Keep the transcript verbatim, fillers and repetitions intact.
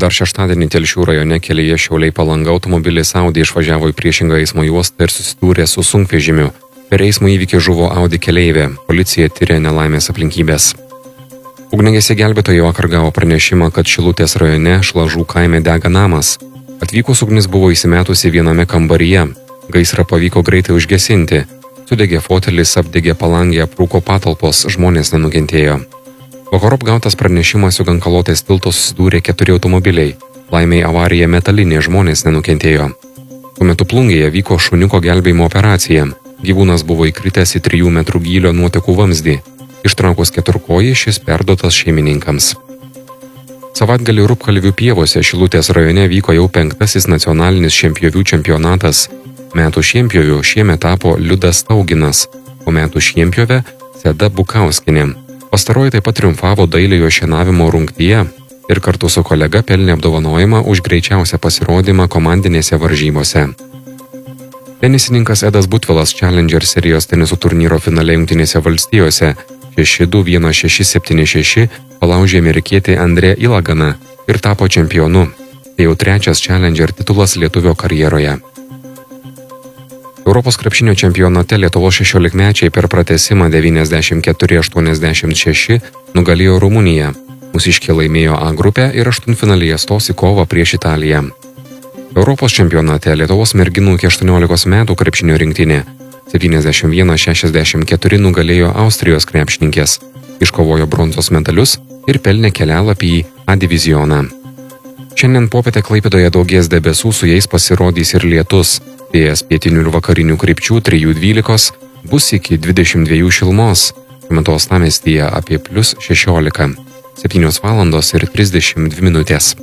Dar šeštadienį Telšių rajone kelyje Šiauliai-Palanga automobilis Audi išvažiavo į priešingą eismo juostą ir susidūrė su sunkvežimiu. Per eismo įvykį žuvo Audi keleivė. Policija tiria nelaimės aplinkybės. Ugniagesiai gelbėtojai vakar gavo pranešimą, kad Šilutės rajone Šlažų kaime dega namas. Atvykus ugnis buvo įsimetusi viename kambaryje. Gaisrą pavyko greitai užgesinti. Sudegė fotelis, apdegė palangė, aprūko patalpos, žmonės nenukentėjo. Vakarop gautas pranešimas, jog ant Kalotės tilto susidūrė keturi automobiliai. Laimei avarija metalinė, žmonės nenukentėjo. Tuo metu Plungėje vyko šuniuko gelbėjimo operacija. Gyvūnas buvo įkritęs į trijų metrų gylio nuotekų vamzdį. Ištraukus keturkojį, šis perduotas šeimininkams. Savaitgalį Rupkalvių pievose Šilutės rajone vyko jau penktasis nacionalinis šienpjovių čempionatas. Metų šienpjoviu šiemet tapo Liudas Tauginas, o metų šienpjove Seda Bukauskinė. Pastaroji taip pat triumfavo dailiojo šienavimo rungtyje ir kartu su kolega pelnė apdovanojimą už greičiausią pasirodymą komandinėse varžybose. Tenisininkas Edas Butvilas Challenger serijos teniso turnyro finale Jungtinėse valstijose šeši du vienas šeši septyni šeši palaužė amerikietį Andrė Ilaganą ir tapo čempionu. Tai jau trečias Challenger titulas lietuvio karjeroje. Europos krepšinio čempionate Lietuvos šešiolikmečiai per pratęsimą devyniasdešimt keturi aštuoniasdešimt šeši nugalėjo Rumuniją. Mūsiškiai laimėjo A grupę ir aštuntfinalyje stos į kovą prieš Italiją. Europos čempionate Lietuvos merginų iki aštuoniolikos metų krepšinio rinktinė septyniasdešimt vienas šešiasdešimt keturi nugalėjo Austrijos krepšininkės, iškovojo bronzos medalius ir pelnė kelialapį į A divizioną. Šiandien popietę Klaipėdoje daugės debesų, su jais pasirodys ir lietus. Vėjas pietinių ir vakarinių krypčių trijų dvylikos bus iki dvidešimt dviejų šilumos. Šiuo metu uostamiestyje apie plius šešiolika. septynios valandos ir trisdešimt dvi minutės.